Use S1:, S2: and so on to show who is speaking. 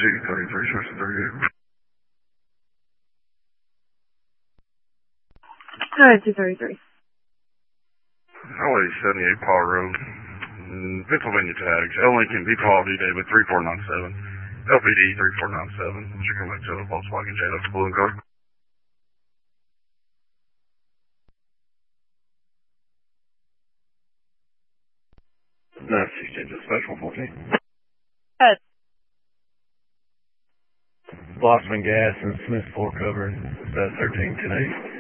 S1: G33, switch to 38.
S2: Alright, 233.
S1: Highway 78 Paul Road, Pennsylvania tags. L. Lincoln, B. Paul, D. David, 3497. LPD 3497. Should come back to the Volkswagen Jetta for blue and gold. That's exchange of special 14.
S2: Head.
S1: Blossman Gas and Smith Ford covered. That's 13 10 8.